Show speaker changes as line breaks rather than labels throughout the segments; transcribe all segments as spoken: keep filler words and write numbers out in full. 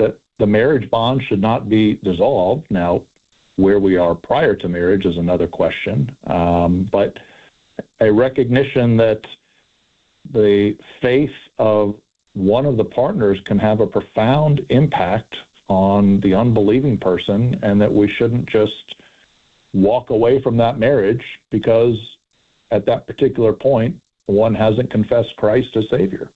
that the marriage bond should not be dissolved. Now, where we are prior to marriage is another question, um, but a recognition that the faith of one of the partners can have a profound impact on the unbelieving person, and that we shouldn't just walk away from that marriage because at that particular point, one hasn't confessed Christ as Savior.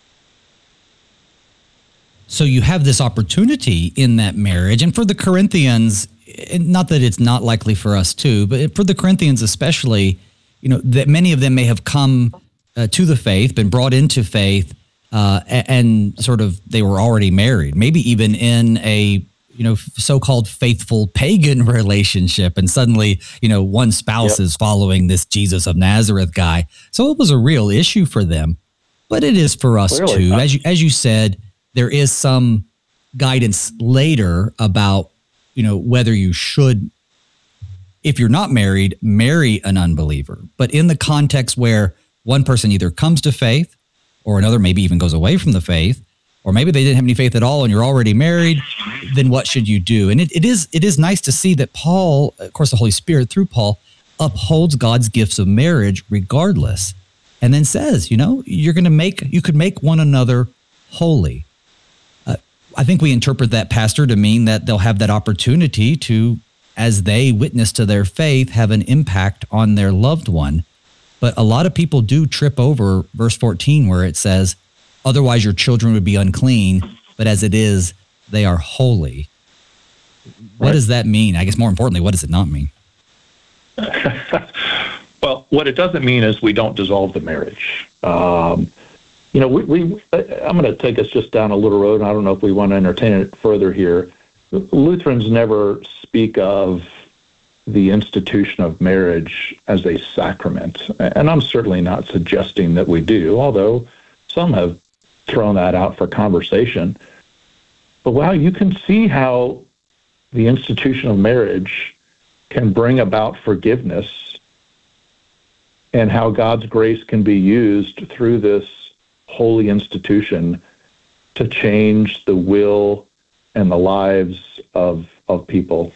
So you have this opportunity in that marriage. And for the Corinthians, not that it's not likely for us too, but for the Corinthians especially, you know, that many of them may have come uh, to the faith, been brought into faith, uh, and, and sort of they were already married, maybe even in a, you know, so-called faithful pagan relationship. And suddenly, you know, one spouse yep. is following this Jesus of Nazareth guy. So it was a real issue for them, but it is for us Clearly. too. As you, as you said, there is some guidance later about, you know, whether you should, if you're not married, marry an unbeliever. But in the context where one person either comes to faith or another maybe even goes away from the faith, or maybe they didn't have any faith at all and you're already married, then what should you do? And it, it is it is nice to see that Paul, of course, the Holy Spirit through Paul, upholds God's gifts of marriage regardless, and then says, you know, you're going to make, you could make one another holy. Uh, I think we interpret that, Pastor, to mean that they'll have that opportunity to, as they witness to their faith, have an impact on their loved one. But a lot of people do trip over verse fourteen where it says, otherwise your children would be unclean, but as it is, they are holy. What right. does that mean? I guess more importantly, what does it not mean?
Well, what it doesn't mean is we don't dissolve the marriage. Um, you know, we, we I'm going to take us just down a little road, and I don't know if we want to entertain it further here. Lutherans never speak of the institution of marriage as a sacrament, and I'm certainly not suggesting that we do, although some have thrown that out for conversation. But wow, you can see how the institution of marriage can bring about forgiveness and how God's grace can be used through this holy institution to change the will and the lives of of people.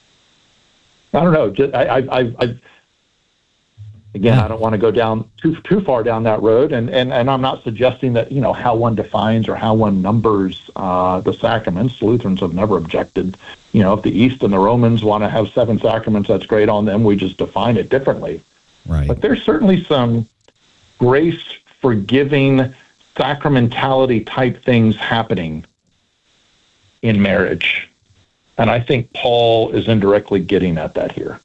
I don't know. Just, I, I, I, I, again, I don't want to go down too too far down that road, and, and, and I'm not suggesting that, you know, how one defines or how one numbers uh, the sacraments. Lutherans have never objected. You know, if the East and the Romans want to have seven sacraments, that's great on them. We just define it differently.
Right.
But there's certainly some grace-forgiving, sacramentality type things happening in marriage. And I think Paul is indirectly getting at that here.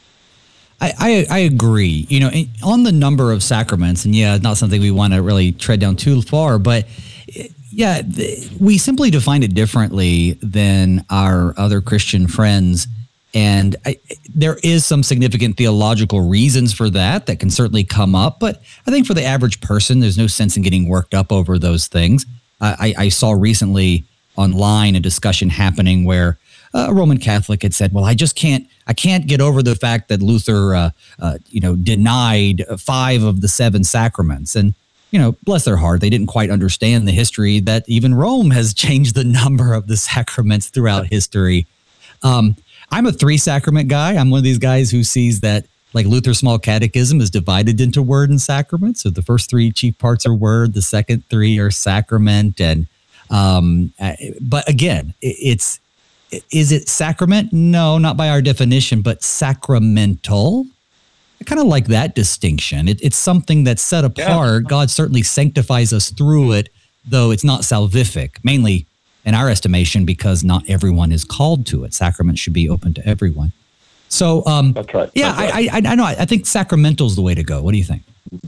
I, I, I agree. You know, on the number of sacraments, and yeah, not something we want to really tread down too far, but yeah, we simply define it differently than our other Christian friends. And I, there is some significant theological reasons for that that can certainly come up. But I think for the average person, there's no sense in getting worked up over those things. I, I saw recently online a discussion happening where a Roman Catholic had said, well, I just can't, I can't get over the fact that Luther, uh, uh, you know, denied five of the seven sacraments. And, you know, bless their heart, they didn't quite understand the history that even Rome has changed the number of the sacraments throughout history. Um, I'm a three sacrament guy. I'm one of these guys who sees that, like, Luther's Small Catechism is divided into word and sacrament. So the first three chief parts are word, the second three are sacrament. And, um, but again, it's, is it sacrament? No, not by our definition, but sacramental. I kind of like that distinction. It, it's something that's set apart. Yeah. God certainly sanctifies us through it, though it's not salvific, mainly in our estimation, because not everyone is called to it. Sacrament should be open to everyone. So, um,
that's right.
Yeah,
that's right.
I, I, I know. I think sacramental is the way to go. What do you think?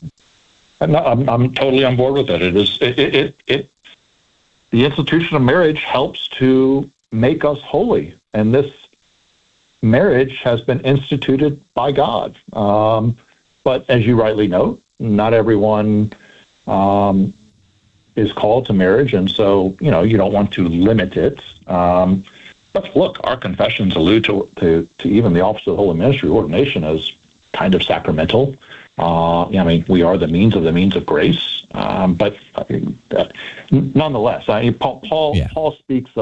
I'm, I'm, I'm totally on board with it. It is it, it, it, it the institution of marriage helps to make us holy, and this marriage has been instituted by God. Um, but as you rightly note, not everyone um, is called to marriage, and so, you know, you don't want to limit it. Um, but look, our confessions allude to, to to even the office of the holy ministry, ordination, as kind of sacramental. Uh, I mean, we are the means of the means of grace. Um, but uh, nonetheless, I, Paul Paul,
yeah.
Paul speaks